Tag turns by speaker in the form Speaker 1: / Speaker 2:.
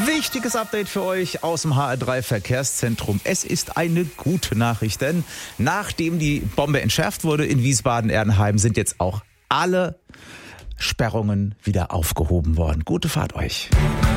Speaker 1: Wichtiges Update für euch aus dem HR3 Verkehrszentrum. Es ist eine gute Nachricht, denn nachdem die Bombe entschärft wurde in Wiesbaden-Erdenheim, sind jetzt auch alle Sperrungen wieder aufgehoben worden. Gute Fahrt euch.